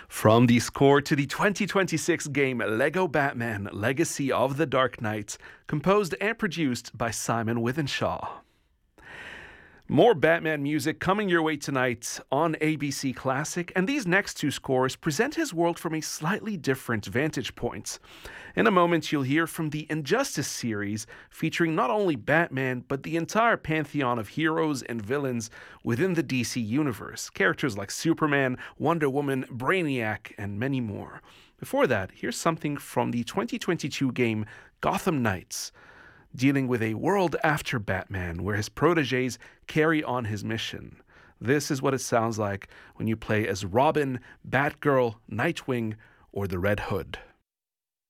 From the score to the 2026 game Lego Batman Legacy of the Dark Knight, composed and produced by Simon Withenshaw. More Batman music coming your way tonight on ABC Classic, and these next two scores present his world from a slightly different vantage point. In a moment, you'll hear from the Injustice series, featuring not only Batman, but the entire pantheon of heroes and villains within the DC universe. Characters like Superman, Wonder Woman, Brainiac, and many more. Before that, here's something from the 2022 game Gotham Knights, dealing with a world after Batman, where his protégés carry on his mission. This is what it sounds like when you play as Robin, Batgirl, Nightwing, or the Red Hood.